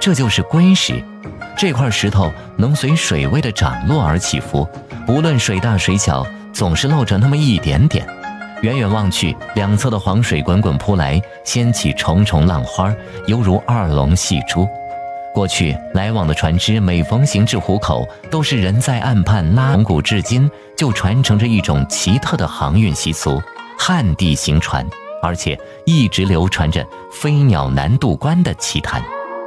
这就是龟石。这块石头能随水位的涨落而起伏，无论水大水小，总是露着那么一点点。远远望去，两侧的黄水滚滚扑来，掀起重重浪花，犹如二龙戏珠。过去来往的船只每逢行至湖口，都是人在岸畔拉。从古至今就传承着一种奇特的航运习俗——旱地行船，而且一直流传着飞鸟难渡关的奇谈。